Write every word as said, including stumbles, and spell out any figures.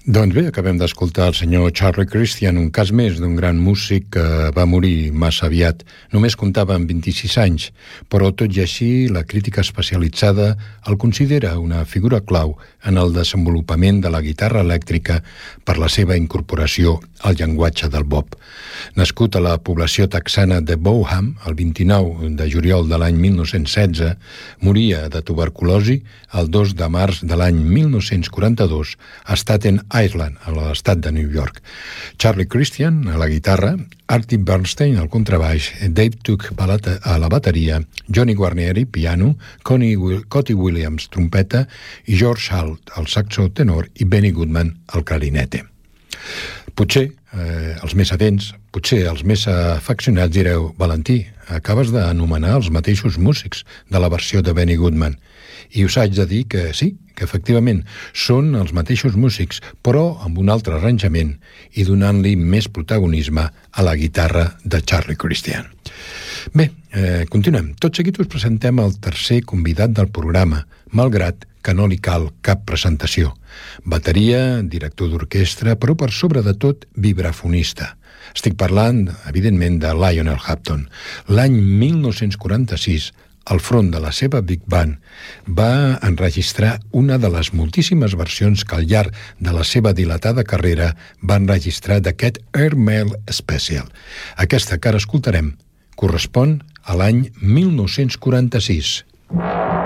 Doncs bé, acabem d'escoltar el senyor Charlie Christian, un cas més d'un gran músic que va morir massa aviat. Només comptava amb vint-i-sis anys, però tot i així la crítica especialitzada el considera una figura clau en el desenvolupament de la guitarra elèctrica per la seva incorporació al llenguatge del bop. Nascut a la població texana de Bowham, el vint-i-nou de juliol de l'any mil nou-cents setze, moria de tuberculosi el dos de març de l'any mil nou-cents quaranta-dos a Staten Island, a l'estat de New York. Charlie Christian a la guitarra, Artie Bernstein al contrabaix, Dave Tuck a la bateria, Johnny Guarnieri, piano, Connie Will- Cotty Williams, trompeta, i George Hall al saxo tenor i Benny Goodman al clarinete. Potser, eh, els més atents, potser els més afeccionats direu: Valentí, acabes d'anomenar els mateixos músics de la versió de Benny Goodman. I us haig de dir que sí, que efectivament són els mateixos músics, però amb un altre arranjament i donant-li més protagonisme a la guitarra de Charlie Christian. Bé, eh, continuem. Tot seguit us presentem el tercer convidat del programa, malgrat que no li cal cap presentació. Bateria, director d'orquestra, però per sobre de tot vibrafonista. Estic parlant, evidentment, de Lionel Hampton. L'any mil nou-cents quaranta-sis, al front de la seva Big Band, va enregistrar una de les moltíssimes versions que al llarg de la seva dilatada carrera va enregistrar d'aquest Airmail Special. Aquesta que ara escoltarem correspon a l'any mil nou-cents quaranta-sis.